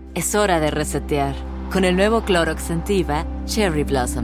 Es hora de resetear con el nuevo Clorox Scentiva Cherry Blossom.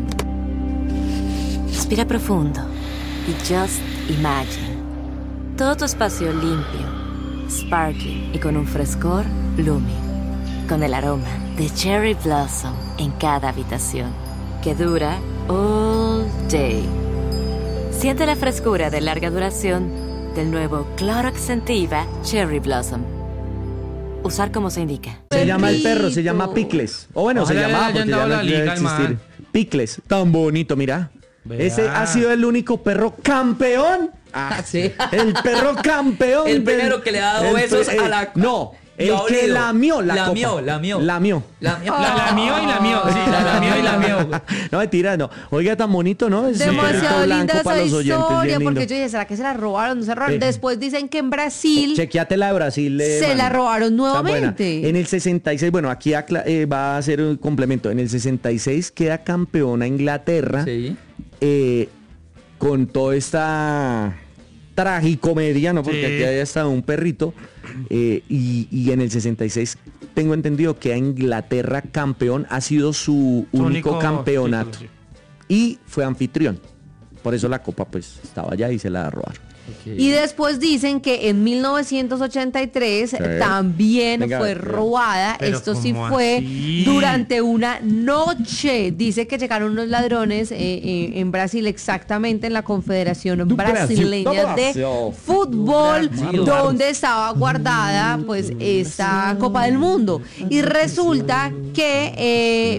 Respira profundo y just imagine. Todo tu espacio limpio, sparkling y con un frescor blooming. Con el aroma de Cherry Blossom en cada habitación, que dura all day. Siente la frescura de larga duración del nuevo Clorox Scentiva Cherry Blossom. Usar como se indica. Se llama el perro, se llama Picles. O bueno, Ojalá se llamaba porque ya no la debe liga, existir. Picles, tan bonito, mira. Vea. Ese ha sido el único perro campeón. Sí. El perro campeón. El primero que le ha dado besos a la... No, el Lo que olido. lamió la copa. Lamió. Lamió. La mío y la mío. Sí, la mío y la mío. No, mentira, no. Oiga, tan bonito, ¿no? Es un Demasiado perrito linda blanco esa para los oyentes, historia, bien lindo. porque yo dije, ¿será que se la robaron? ¿No se la robaron? Sí. Después dicen que en Brasil Chequeate la de Brasil. se la robaron Está buena. nuevamente. En el 66, bueno, aquí va a ser un complemento. En el 66 queda campeona Inglaterra. Sí. Con toda esta tragicomedia, ¿no? Porque Sí. aquí hay hasta un perrito. Y en el 66 tengo entendido que a Inglaterra campeón ha sido su único campeonato. título, Y fue anfitrión. Por eso la copa pues estaba allá y se la robaron. Y después dicen que en 1983 Sí. también Venga, fue venga. robada. Pero Esto sí ¿cómo fue así? durante una noche. Dice que llegaron unos ladrones en Brasil, exactamente en la Confederación Brasileña de Fútbol, donde estaba guardada pues esta Copa del Mundo. Y resulta que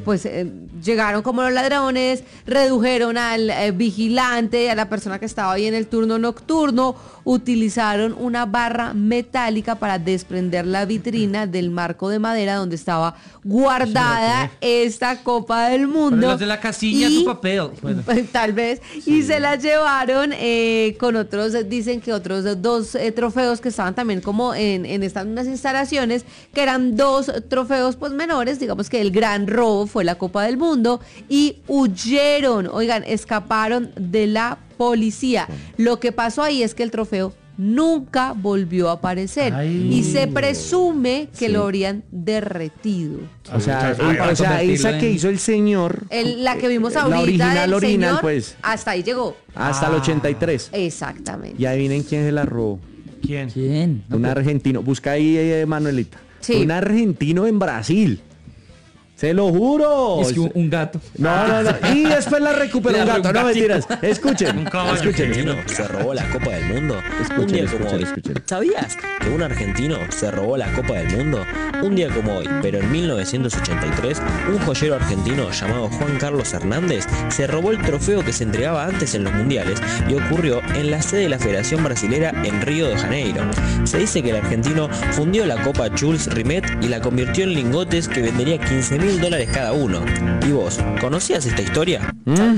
llegaron como los ladrones, redujeron al vigilante, a la persona que estaba ahí en el turno nocturno, utilizaron una barra metálica para desprender la vitrina del marco de madera donde estaba guardada esta Copa del Mundo. Pero los de la casilla, Y- tu papel. Bueno. Tal vez. Y se la llevaron con otros, dicen que otros dos trofeos que estaban también como en estas mismas instalaciones, que eran dos trofeos pues menores, digamos que el gran robo fue la Copa del Mundo, y huyeron, oigan, escaparon de la policía. Lo que pasó ahí es que el trofeo nunca volvió a aparecer. Ay. Y se presume que Sí. lo habrían derretido. O sea, para esa convertirlo que en- hizo el señor. La que vimos La ahorita del original, señor, pues. hasta ahí llegó. Hasta el 83. Exactamente. Y adivinen quién se la robó. ¿Quién? ¿Quién? Un argentino. Busca ahí, Manuelita. Sí. Un argentino en Brasil. Se lo juro. Es que un gato. No. Y después la recuperó un gato. No mentiras. Escuchen. Un caballo. Escuchen. Se robó la Copa del Mundo. Escuchen, Un día como escuchen, hoy. escuchen. ¿Sabías que un argentino se robó la Copa del Mundo? Un día como hoy, pero en 1983, un joyero argentino llamado Juan Carlos Hernández se robó el trofeo que se entregaba antes en los mundiales y ocurrió en la sede de la Federación Brasilera en Río de Janeiro. Se dice que el argentino fundió la Copa Jules Rimet y la convirtió en lingotes que vendería $15.000 cada uno. ¿Y vos, conocías esta historia?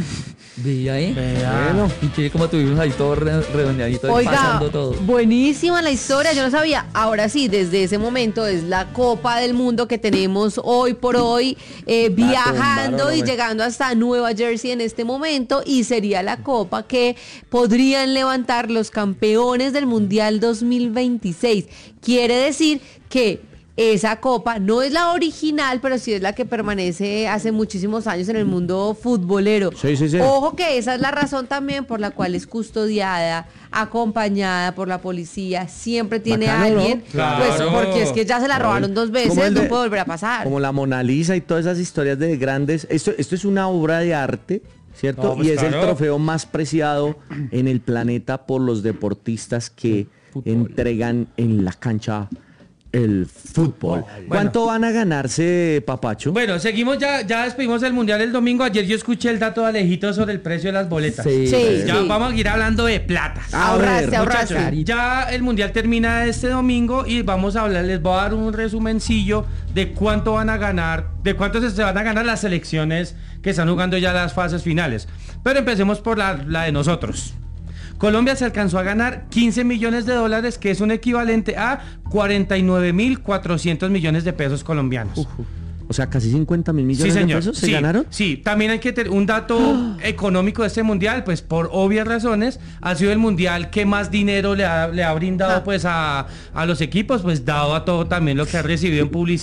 Vi ahí. Bueno. Y que como tuvimos ahí todo redondeadito, Oiga, pasando todo. buenísima la historia, yo no sabía. Ahora sí, desde ese momento es la Copa del Mundo que tenemos hoy por hoy, viajando tumbaron, y hombre. llegando hasta Nueva Jersey en este momento, y sería la Copa que podrían levantar los campeones del Mundial 2026. Quiere decir que esa copa no es la original, pero sí es la que permanece hace muchísimos años en el mundo futbolero. Sí. Ojo que esa es la razón también por la cual es custodiada, acompañada por la policía. Siempre tiene Bacano, a ¿no? alguien, Claro. pues porque es que ya se la robaron dos Como veces, el no de- puede volver a pasar. Como la Mona Lisa y todas esas historias de grandes. Esto es una obra de arte, ¿cierto? No, pues y es el claro. trofeo más preciado en el planeta por los deportistas que entregan en la cancha el fútbol. ¿Cuánto van a ganarse, Papacho? Bueno, seguimos ya despedimos el Mundial el domingo. Ayer yo escuché el dato de Alejito sobre el precio de las boletas. Sí. Ya vamos a ir hablando de plata. Ahorraste. Muchachos, ya el Mundial termina este domingo y vamos a hablar, les voy a dar un resumencillo de cuánto van a ganar, de cuánto se van a ganar las selecciones que están jugando ya las fases finales. Pero empecemos por la de nosotros. Colombia se alcanzó a ganar $15 millones, que es un equivalente a 49.400 millones de pesos colombianos. O sea, casi 50.000 millones Sí, señor. de pesos se Sí, ganaron. Sí, también hay que tener un dato económico de este mundial, pues por obvias razones, ha sido el mundial que más dinero le ha brindado pues a los equipos, pues dado a todo también lo que ha recibido en publicidad.